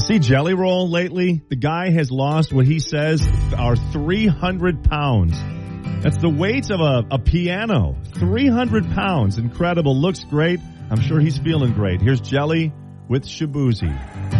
See Jelly Roll lately? The guy has lost what he says are 300 pounds. That's the weight of a piano. 300 pounds. Incredible. Looks great. I'm sure he's feeling great. Here's Jelly with Shabuzi.